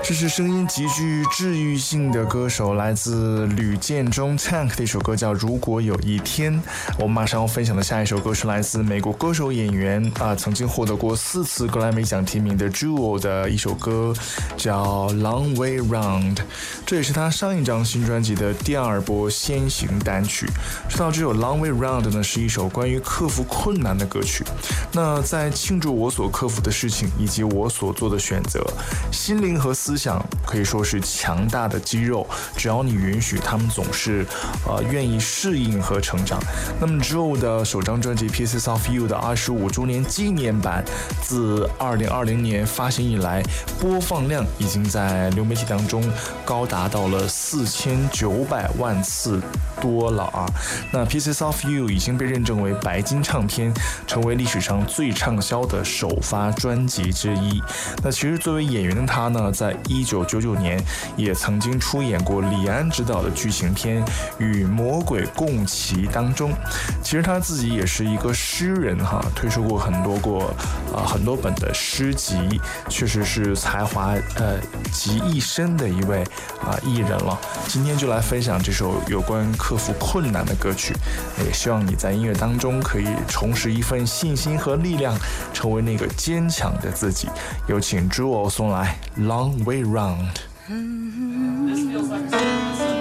这是声音极具治愈性的歌手，来自吕建中 Tank 的一首歌叫《如果有一天》。我们马上要分享的下一首歌是来自美国歌手演员曾经获得过4次格莱美奖提名的 Jewel 的一首歌，叫 Long Way Round。这也是他上一张新专辑的第2波先行单曲。说到这首 Long Way Round 呢，是一首关于克服困难的歌曲。那在庆祝我所克服的事情以及我所做的选择，心灵和思想可以说是强大的肌肉，只要你允许，他们总是愿意适应和成长。那么 Joe 的首张专辑 Pieces of You 的25周年纪念版，自2020年发行以来，播放量已经在流媒体当中高达到了4900万次多了啊。那 Pieces of You 已经被认证为白金唱片，成为历史上最畅销的首发专辑之一。那其实作为演员的他呢，在1999年也曾经出演过李安执导的剧情片《与魔鬼共骑》当中。其实他自己也是一个诗人哈，推出过很多本的诗集，确实是才华集一身的一位艺人了。今天就来分享这首有关克服困难的歌曲，也希望你在音乐当中可以重拾一份信心和力量，成为那个坚强的自己。有请 Jewel 送来 Long Way Round。